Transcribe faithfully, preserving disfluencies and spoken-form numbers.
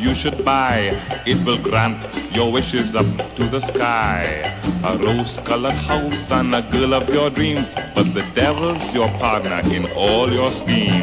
you should buy. It will grant your wishes up to the sky. A rose-colored house and a girl of your dreams, but the devil's your partner in all your schemes.